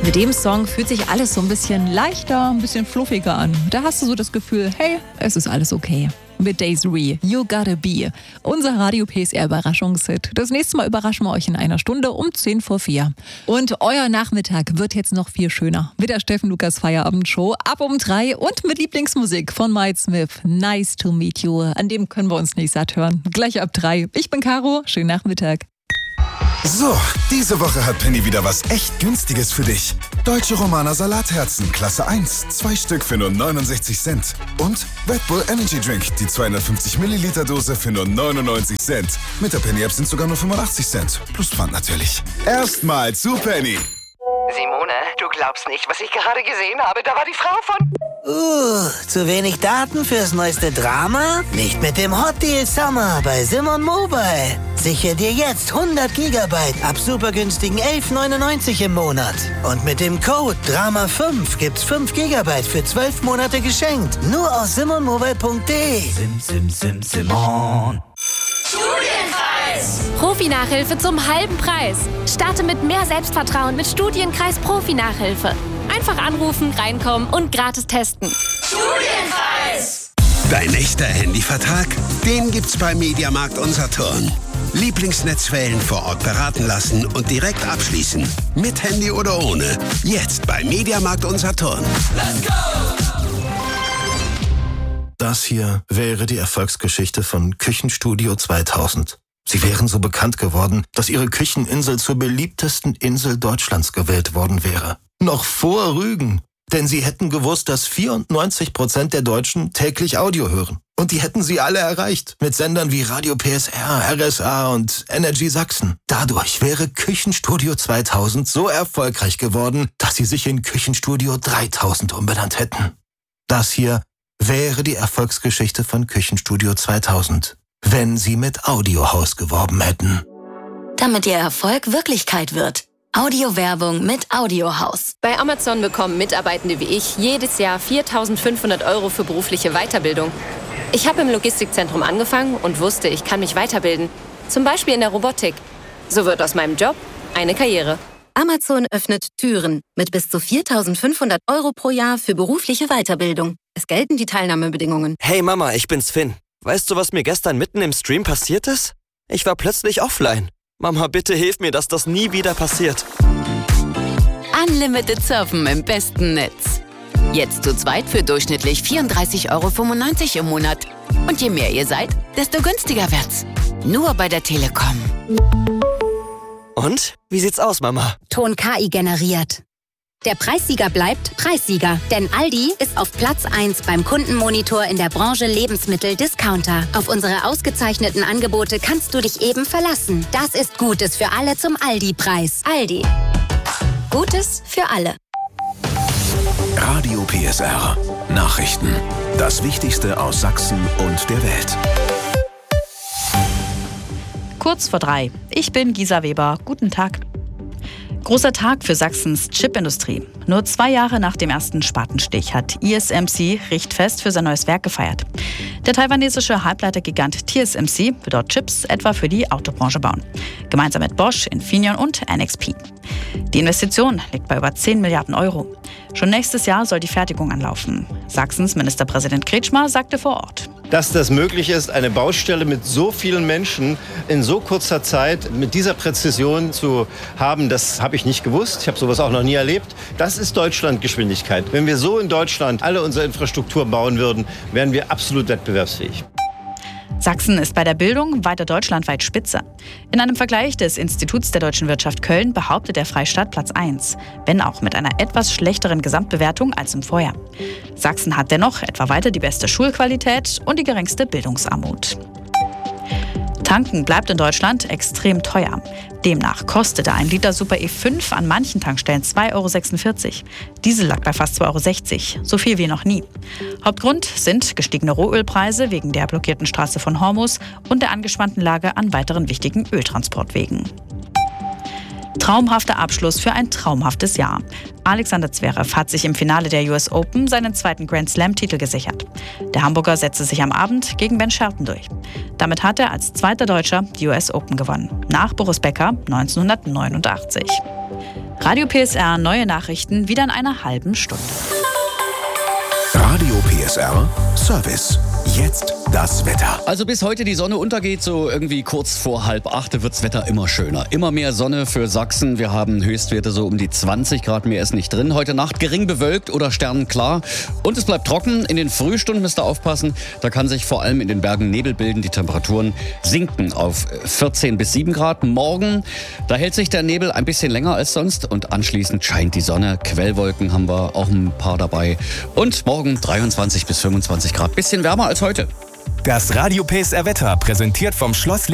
Mit dem Song fühlt sich alles so ein bisschen leichter, ein bisschen fluffiger an. Da hast du so das Gefühl, hey, es ist alles okay. Mit Desiree, You Gotta Be. Unser Radio PSR Überraschungshit. Das nächste Mal überraschen wir euch in einer Stunde um 4:10. Und euer Nachmittag wird jetzt noch viel schöner. Mit der Steffen Lukas Feierabendshow ab um 3 und mit Lieblingsmusik von Mike Smith. Nice to meet you. An dem können wir uns nicht satt hören. Gleich ab 3. Ich bin Caro. Schönen Nachmittag. So, diese Woche hat Penny wieder was echt Günstiges für dich. Deutsche Romaner Salatherzen, Klasse 1, 2 Stück für nur 69 Cent. Und Red Bull Energy Drink, die 250 Milliliter Dose für nur 99 Cent. Mit der Penny-App sind sogar nur 85 Cent. Plus Pfand natürlich. Erstmal zu Penny. Simone, du glaubst nicht, was ich gerade gesehen habe. Da war die Frau von... zu wenig Daten fürs neueste Drama? Nicht mit dem Hot Deal Summer bei Simon Mobile. Sichere dir jetzt 100 Gigabyte ab supergünstigen 11,99 im Monat. Und mit dem Code DRAMA5 gibt's 5 Gigabyte für 12 Monate geschenkt. Nur aus simonmobile.de. Simon. Studienkreis! Profi-Nachhilfe zum halben Preis. Starte mit mehr Selbstvertrauen mit Studienkreis Profi-Nachhilfe. Einfach anrufen, reinkommen und gratis testen. Studienkreis! Dein echter Handyvertrag? Den gibt's bei Mediamarkt und Saturn. Lieblingsnetzwellen vor Ort beraten lassen und direkt abschließen. Mit Handy oder ohne. Jetzt bei Mediamarkt und Saturn. Let's go! Das hier wäre die Erfolgsgeschichte von Küchenstudio 2000. Sie wären so bekannt geworden, dass ihre Kücheninsel zur beliebtesten Insel Deutschlands gewählt worden wäre. Noch vor Rügen. Denn sie hätten gewusst, dass 94% der Deutschen täglich Audio hören. Und die hätten sie alle erreicht. Mit Sendern wie Radio PSR, RSA und Energy Sachsen. Dadurch wäre Küchenstudio 2000 so erfolgreich geworden, dass sie sich in Küchenstudio 3000 umbenannt hätten. Das hier wäre die Erfolgsgeschichte von Küchenstudio 2000, wenn sie mit Audiohaus geworben hätten. Damit ihr Erfolg Wirklichkeit wird. Audiowerbung mit Audiohaus. Bei Amazon bekommen Mitarbeitende wie ich jedes Jahr 4.500 € für berufliche Weiterbildung. Ich habe im Logistikzentrum angefangen und wusste, ich kann mich weiterbilden. Zum Beispiel in der Robotik. So wird aus meinem Job eine Karriere. Amazon öffnet Türen mit bis zu 4.500 € pro Jahr für berufliche Weiterbildung. Es gelten die Teilnahmebedingungen. Hey Mama, ich bin's Finn. Weißt du, was mir gestern mitten im Stream passiert ist? Ich war plötzlich offline. Mama, bitte hilf mir, dass das nie wieder passiert. Unlimited Surfen im besten Netz. Jetzt zu zweit für durchschnittlich 34,95 € im Monat. Und je mehr ihr seid, desto günstiger wird's. Nur bei der Telekom. Und? Wie sieht's aus, Mama? Ton KI generiert. Der Preissieger bleibt Preissieger, denn Aldi ist auf Platz 1 beim Kundenmonitor in der Branche Lebensmittel-Discounter. Auf unsere ausgezeichneten Angebote kannst du dich eben verlassen. Das ist Gutes für alle zum Aldi-Preis. Aldi. Gutes für alle. Radio PSR. Nachrichten. Das Wichtigste aus Sachsen und der Welt. Kurz vor 3. Ich bin Gisa Weber. Guten Tag. Großer Tag für Sachsens Chipindustrie. Nur 2 Jahre nach dem ersten Spatenstich hat ESMC Richtfest für sein neues Werk gefeiert. Der taiwanesische Halbleitergigant TSMC wird dort Chips etwa für die Autobranche bauen. Gemeinsam mit Bosch, Infineon und NXP. Die Investition liegt bei über 10 Milliarden €. Schon nächstes Jahr soll die Fertigung anlaufen. Sachsens Ministerpräsident Kretschmer sagte vor Ort: Dass das möglich ist, eine Baustelle mit so vielen Menschen in so kurzer Zeit mit dieser Präzision zu haben, das habe ich nicht gewusst. Ich habe sowas auch noch nie erlebt. Das ist Deutschlandgeschwindigkeit. Wenn wir so in Deutschland alle unsere Infrastruktur bauen würden, wären wir absolut wettbewerbsfähig. Sachsen ist bei der Bildung weiter deutschlandweit Spitze. In einem Vergleich des Instituts der deutschen Wirtschaft Köln behauptet der Freistaat Platz 1, wenn auch mit einer etwas schlechteren Gesamtbewertung als im Vorjahr. Sachsen hat dennoch etwa weiter die beste Schulqualität und die geringste Bildungsarmut. Tanken bleibt in Deutschland extrem teuer. Demnach kostete ein Liter Super E5 an manchen Tankstellen 2,46 €. Diesel lag bei fast 2,60 €, so viel wie noch nie. Hauptgrund sind gestiegene Rohölpreise wegen der blockierten Straße von Hormuz und der angespannten Lage an weiteren wichtigen Öltransportwegen. Traumhafter Abschluss für ein traumhaftes Jahr. Alexander Zverev hat sich im Finale der US Open seinen zweiten Grand Slam-Titel gesichert. Der Hamburger setzte sich am Abend gegen Ben Shelton durch. Damit hat er als zweiter Deutscher die US Open gewonnen, nach Boris Becker 1989. Radio PSR, neue Nachrichten, wieder in einer halben Stunde. Radio PSR Service. Jetzt das Wetter. Also bis heute die Sonne untergeht, so irgendwie kurz vor 7:30 wird das Wetter immer schöner. Immer mehr Sonne für Sachsen. Wir haben Höchstwerte so um die 20 Grad, mehr ist nicht drin. Heute Nacht gering bewölkt oder sternenklar. Und es bleibt trocken. In den Frühstunden müsst ihr aufpassen. Da kann sich vor allem in den Bergen Nebel bilden. Die Temperaturen sinken auf 14 bis 7 Grad. Morgen, da hält sich der Nebel ein bisschen länger als sonst. Und anschließend scheint die Sonne. Quellwolken haben wir auch ein paar dabei. Und morgen 23 bis 25 Grad. Bisschen wärmer als heute. Das Radio PSR Wetter, präsentiert vom Schloss